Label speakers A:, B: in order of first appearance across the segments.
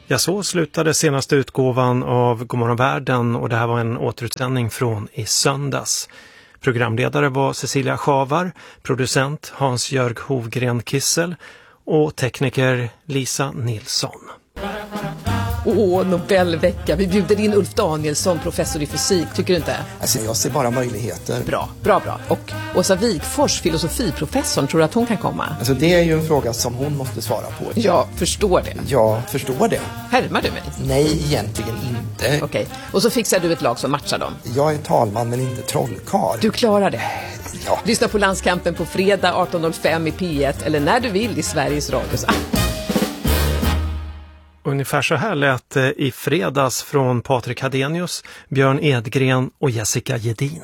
A: Ja, så slutade senaste utgåvan av Godmorgon Världen och det här var en återutsändning från i söndags. Programledare var Cecilia Schavar, producent Hans-Jörg Hovgren-Kissel och tekniker Lisa Nilsson.
B: Nobelvecka. Vi bjuder in Ulf Danielsson, professor i fysik, tycker du inte?
C: Alltså jag ser bara möjligheter.
B: Bra. Och Åsa Wikfors, filosofiprofessorn, tror du att hon kan komma?
C: Alltså det är ju en fråga som hon måste svara på.
B: Jag förstår det.
C: Jag förstår det.
B: Härmar du mig?
C: Nej, egentligen inte.
B: Okej. Och så fixar du ett lag som matchar dem.
C: Jag är talman men inte trollkarl.
B: Du klarar det.
C: Ja.
B: Lyssna på Landskampen på fredag 18.05 i P1 eller när du vill i Sveriges Radios app.
A: Ungefär så här lät det i fredags från Patrik Hadenius, Björn Edgren och Jessica Gedin.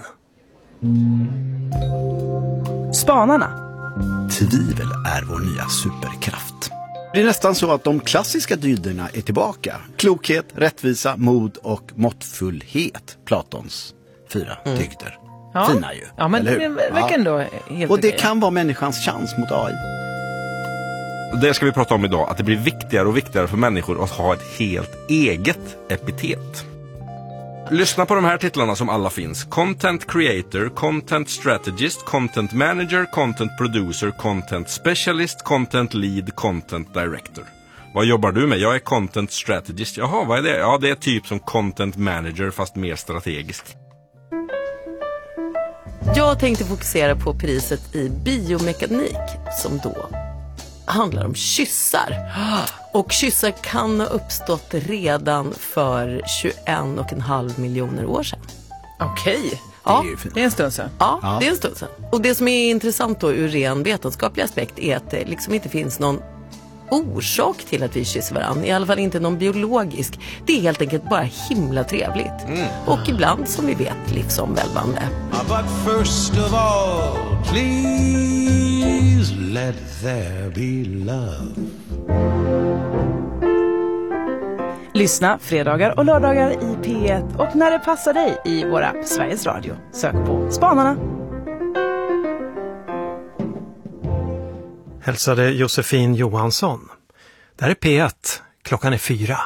D: Spanarna.
E: Tvivel är vår nya superkraft. Det är nästan så att de klassiska dygderna är tillbaka. Klokhet, rättvisa, mod och måttfullhet. Platons 4 dygder.
D: Ja.
E: Fina ju.
D: Ja, men
E: eller
D: det
E: hur?
D: verkar ändå helt
E: Och det
D: okej.
E: kan vara människans chans mot AI.
F: Det ska vi prata om idag, att det blir viktigare och viktigare för människor att ha ett helt eget epitet. Lyssna på de här titlarna som alla finns. Content Creator, Content Strategist, Content Manager, Content Producer, Content Specialist, Content Lead, Content Director. Vad jobbar du med? Jag är Content Strategist. Jaha, vad är det? Ja, det är typ som Content Manager fast mer strategiskt.
G: Jag tänkte fokusera på priset i biomekanik som då handlar om kyssar. Och kyssar kan ha uppstått redan för 21,5 miljoner år sedan.
D: Okej.
G: Ja,
D: Det är en stund sedan.
G: ja, det är en stund sedan. Och det som är intressant då ur ren vetenskaplig aspekt är att det liksom inte finns någon orsak till att vi kysser varandra. I alla fall inte någon biologisk. Det är helt enkelt bara himla trevligt. Och ibland, som vi vet, livsomvälvande.
H: But first of all, please let there be love.
D: Lyssna fredagar och lördagar i P1 och när det passar dig i våra Sveriges Radio. Sök på Spanarna.
A: Hälsade Josefin Johansson. Där är P1. Klockan är 4.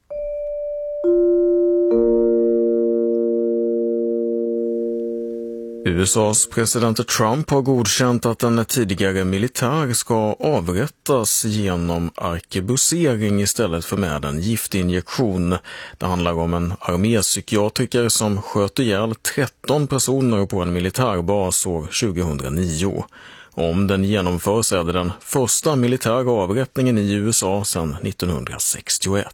I: USAs president Trump har godkänt att en tidigare militär ska avrättas genom arkebusering istället för med en giftinjektion. Det handlar om en armépsykiatriker som sköt ihjäl 13 personer på en militärbas år 2009. Om den genomförs är det den första militära avrättningen i USA sedan 1961.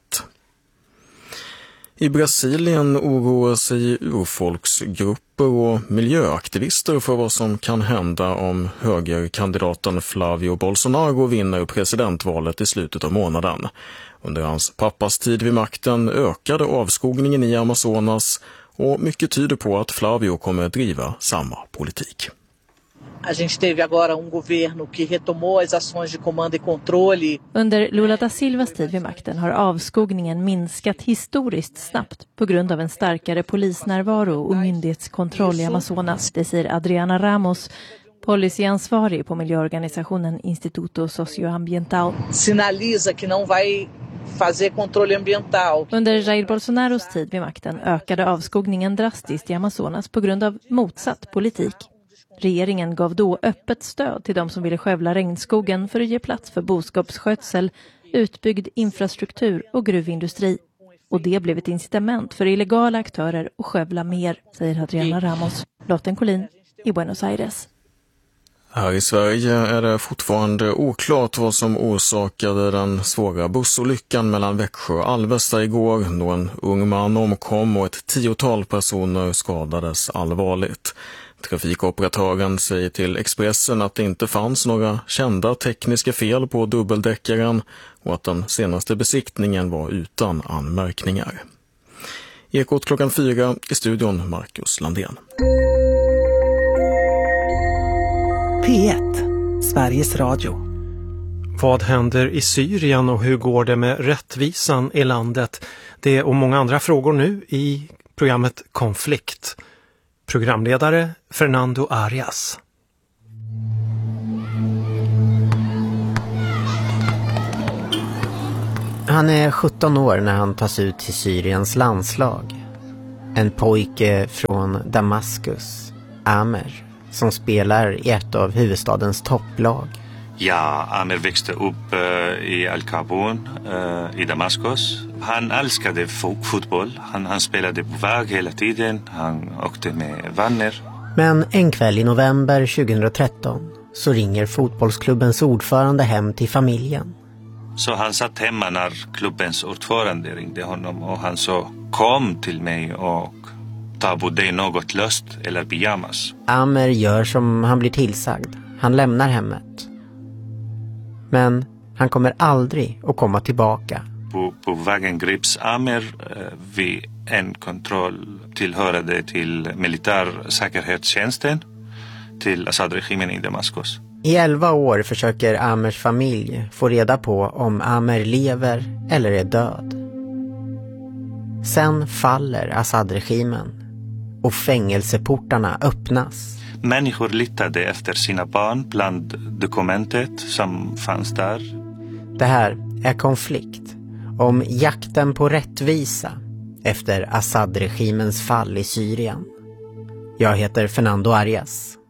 I: I Brasilien oroar sig urfolksgrupper och miljöaktivister för vad som kan hända om högerkandidaten Flavio Bolsonaro vinner presidentvalet i slutet av månaden. Under hans pappas tid vid makten ökade avskogningen i Amazonas och mycket tyder på att Flavio kommer att driva samma politik.
J: A gente teve agora governo que retomou as ações de comando e controle.
K: Under Lula da Silvas tid vid makten har avskogningen minskat historiskt snabbt på grund av en starkare polisnärvaro och myndighetskontroll i Amazonas. Det säger Adriana Ramos, policyansvarig på miljöorganisationen Instituto Socioambiental.
J: Sinaliza que não vai fazer controle ambiental.
K: Under Jair Bolsonaros tid vid makten ökade avskogningen drastiskt i Amazonas på grund av motsatt politik. Regeringen gav då öppet stöd till de som ville skövla regnskogen för att ge plats för boskapsskötsel, utbyggd infrastruktur och gruvindustri. Och det blev ett incitament för illegala aktörer att skövla mer, säger Adriana Ramos, Lotten Collin i Buenos Aires.
I: Här i Sverige är det fortfarande oklart vad som orsakade den svåra bussolyckan mellan Växjö och Alvesta igår, då en ung man omkom och ett 10-tal personer skadades allvarligt. Trafikoperatören säger till Expressen att det inte fanns några kända tekniska fel på dubbeldäckaren och att den senaste besiktningen var utan anmärkningar. Ekot klockan 4 i studion Marcus Landén.
D: P1, Sveriges Radio.
A: Vad händer i Syrien och hur går det med rättvisan i landet? Det och många andra frågor nu i programmet Konflikt. Programledare Fernando Arias.
L: Han är 17 år när han tas ut till Syriens landslag. En pojke från Damaskus, Amer, som spelar i ett av huvudstadens topplag.
M: Ja, Amer växte upp i Al-Kabun i Damaskus. Han älskade fotboll. Han spelade på väg hela tiden. Han åkte med vänner.
L: Men en kväll i november 2013 så ringer fotbollsklubbens ordförande hem till familjen.
M: Så han satt hemma när klubbens ordförande ringde honom och han sa kom till mig och ta på dig något löst eller pyjamas.
L: Amer gör som han blir tillsagd. Han lämnar hemmet. Men han kommer aldrig att komma tillbaka.
M: På vägen grips Amer vid en kontroll tillhörande till militärsäkerhetstjänsten till Assad-regimen i Damaskus.
L: I 11 år försöker Amers familj få reda på om Amer lever eller är död. Sen faller Assad-regimen och fängelseportarna öppnas.
M: Människor letade efter sina barn bland dokumentet som fanns där.
L: Det här är konflikt om jakten på rättvisa efter Assad-regimens fall i Syrien. Jag heter Fernando Arias.